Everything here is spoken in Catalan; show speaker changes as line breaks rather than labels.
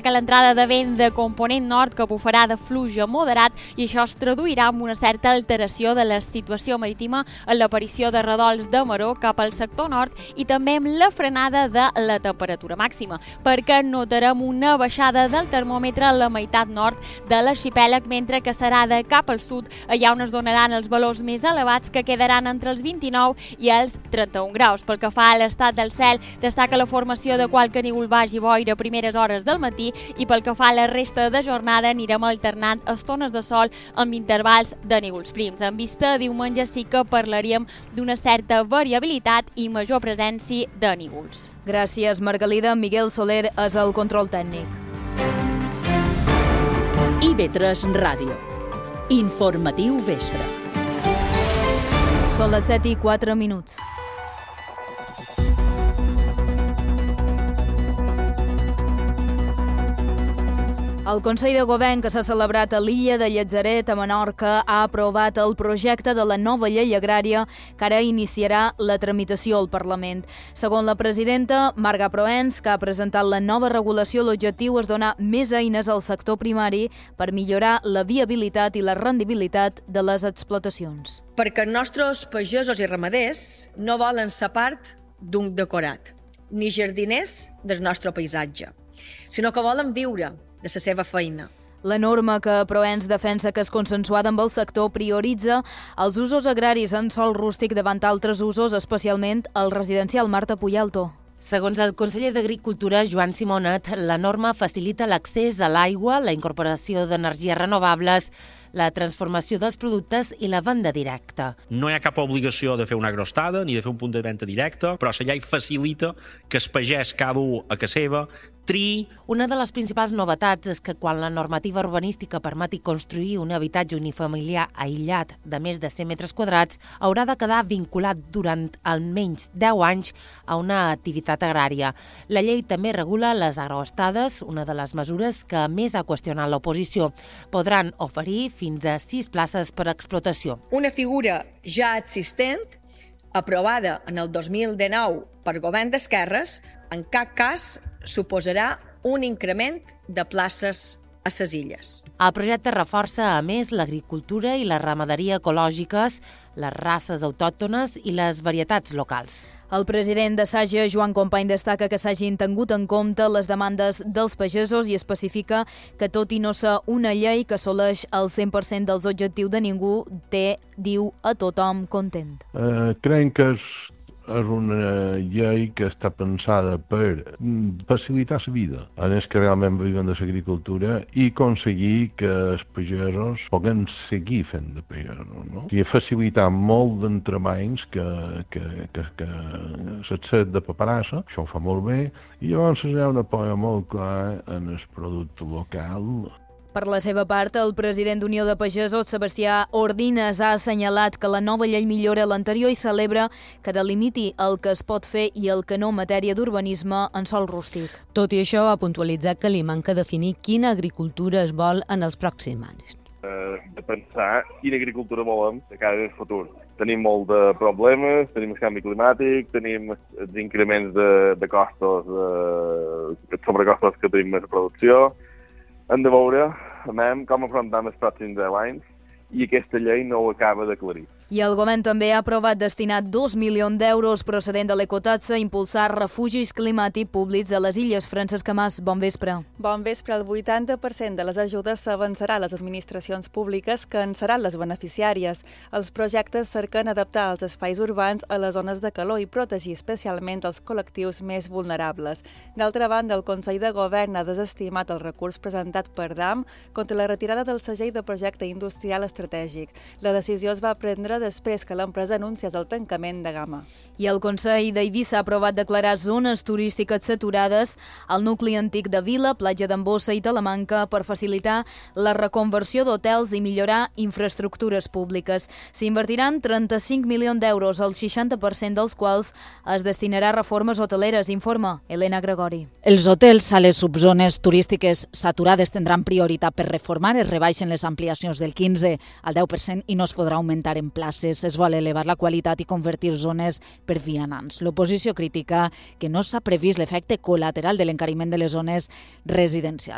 destaca l'entrada de vent de component nord que bufarà de fluix a moderat i això es traduirà en una certa alteració de la situació marítima en l'aparició de redols de maró cap al sector nord i també amb la frenada de la temperatura màxima, perquè notarem una baixada del termòmetre a la meitat nord de l'arxipèlag, mentre que serà de cap al sud allà on es donaran els valors més elevats que quedaran entre els 29 i els 31 graus. Pel que fa a l'estat del cel, destaca la formació de qualque núvol baix i boira a primeres hores del matí i pel que fa a la resta de jornada anirem alternant estones de sol amb intervals de núvols prims. En vista a diumenge sí que parlaríem d'una certa variabilitat i major presència de núvols.
Gràcies, Margalida. Miguel Soler és el control tècnic.
IB3 Ràdio. Informatiu vespre.
Són les 7:04. El Consell de Govern que s'ha celebrat a l'illa de Llatzeret, a Menorca, ha aprovat el projecte de la nova llei agrària que ara iniciarà la tramitació al Parlament. Segons la presidenta Marga Proens, que ha presentat la nova regulació, l'objectiu és donar més eines al sector primari per millorar la viabilitat i la rendibilitat de les explotacions.
Perquè els nostres pagesos i ramaders no volen ser part d'un decorat, ni jardiners del nostre paisatge, sinó que volen viure de la seva feina.
La norma que Proens defensa que és consensuada amb el sector prioritza els usos agraris en sòl rústic davant altres usos, especialment el residencial. Marta Puyalto.
Segons el conseller d'Agricultura, Joan Simonet, la norma facilita l'accés a l'aigua, la incorporació d'energies renovables, la transformació dels productes i la venda directa.
No hi ha cap obligació de fer una agrostada ni de fer un punt de venda directe, però la llei facilita que es pagès cada un a casa seva triï.
Una de les principals novetats és que quan la normativa urbanística permeti construir un habitatge unifamiliar aïllat de més de 100 metres quadrats, haurà de quedar vinculat durant almenys 10 anys a una activitat agrària. La llei també regula les agroestades, una de les mesures que més ha qüestionat l'oposició. Podran oferir fins a 6 places per explotació.
Una figura ja existent, aprovada en el 2019 per govern d'esquerres, en cap cas suposarà un increment de places a les illes.
El projecte reforça, a més, l'agricultura i la ramaderia ecològiques, les races autòctones i les varietats locals.
El president de SAGE, Joan Company, destaca que s'hagin tingut en compte les demandes dels pagesos i especifica que, tot i no ser una llei que assoleix el 100% dels objectius de ningú, diu, a tothom content.
Creiem que és una llei que està pensada per facilitar la vida a els que realment viuen de l'agricultura i aconseguir que els pagesos puguen seguir fent de pagesos, no? I facilitar molt d'entrebanys que s'accés de paperassa, això ho fa molt bé, i llavors hi ha una apoyo molt clar en el producte local.
Per la seva part, el president d'Unió de Pagesos, Sebastià Ordines, ha assenyalat que la nova llei millora l'anterior i celebra que delimiti el que es pot fer i el que no en matèria d'urbanisme en sòl rústic.
Tot i això, ha puntualitzat que li manca definir quina agricultura es vol en els pròxims anys.
De pensar quina agricultura volem de cara al futur. Tenim molt de problemes, tenim el canvi climàtic, tenim els increments de costos, sobrecostos que tenim en la producció. Hem de veure com afrontem els pròxims 10 anys i aquesta llei no ho acaba d'aclarir.
I el govern també ha aprovat destinar 2 milions d'euros procedent de l'ecotaxa a impulsar refugis climàtics públics a les illes. Francesc Mas, bon vespre.
Bon vespre. El 80% de les ajudes s'avançarà a les administracions públiques que en seran les beneficiàries. Els projectes cerquen adaptar els espais urbans a les zones de calor i protegir especialment els col·lectius més vulnerables. D'altra banda, el Consell de Govern ha desestimat el recurs presentat per DAM contra la retirada del segell de projecte industrial estratègic. La decisió es va prendre després que l'empresa anunciés el tancament de Gama.
I el Consell d'Eivissa ha aprovat declarar zones turístiques saturades al nucli antic de Vila, Platja d'Embossa i Talamanca per facilitar la reconversió d'hotels i millorar infraestructures públiques. S'invertiran 35 milions d'euros, el 60% dels quals es destinarà a reformes hoteleres, informa Helena Gregori.
Els hotels a les subzones turístiques saturades tindran prioritat per reformar, es rebaixen les ampliacions del 15 al 10% i no es podrà augmentar en places. Es vol elevar la qualitat i convertir zones per vianants. L'oposició critica que no s'ha previst l'efecte col·lateral de l'encariment de les zones residencials.